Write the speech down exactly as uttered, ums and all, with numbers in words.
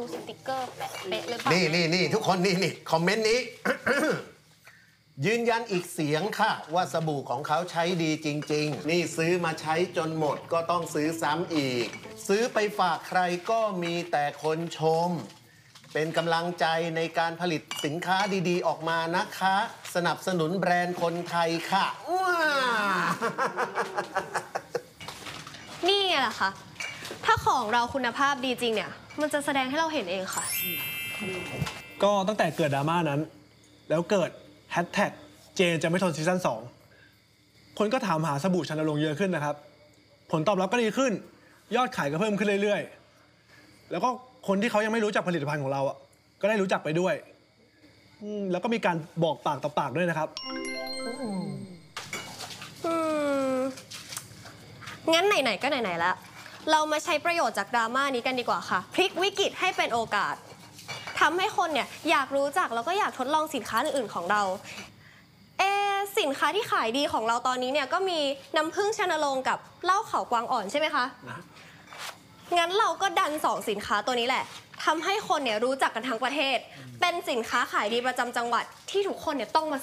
สติกเกอร์แปะเป๊ะหรือเปล่านี่นี่นี่ทุกคนนี่นี่คอมเมนต์นี้ ยืนยันอีกเสียงค่ะว่าสบู่ของเขาใช้ดีจริงๆนี่ซื้อมาใช้จนหมดก็ต้องซื้อซ้ำอีกซื้อไปฝากใครก็มีแต่คนชมเป็นกำลังใจในการผลิตสินค้าดีๆออกมานะคะสนับสนุนแบรนด์คนไทยค่ะว้านี่ไงล่ะค่ะถ้าของเราคุณภาพดีจริงเนี่ยมันจะแสดงให้เราเห็นเองค่ะก็ตั้งแต่เกิดดราม่านั้นแล้วเกิดแฮชแท็กเจนจะไม่ทนซีซั่นสองคนก็ถามหาสบู่ชันนรงค์เยอะขึ้นนะครับผลตอบรับก็ดีขึ้นยอดขายก็เพิ่มขึ้นเรื่อยๆแล้วก็คนที่เขายังไม่รู้จักผลิตภัณฑ์ของเราอ่ะก็ได้รู้จักไปด้วยแล้วก็มีการบอกปากต่อปากด้วยนะครับอืมงั้นไหนๆก็ไหนๆแล้วเรามาใช้ประโยชน์จากดราม่านี้กันดีกว่าค่ะพลิกวิกฤตให้เป็นโอกาสทำให้คนเนี่ยอยากรู้จักแล้วก็อยากทดลองสินค้าอื่นๆของเราเอสินค้าที่ขายดีของเราตอนนี้เนี่ยก็มีน้ำผึ้งชันนรงค์กับเหล้าเขากวางอ่อนใช่ไหมคะงั้นเราก็ดันสองสินค้าตัวนี้แหละทำให้คนเนี่ยรู้จักกันทั้งประเทศเป็นสินค้าขายดีประจำจังหวัดที่ทุกคนเนี่ยต้องมา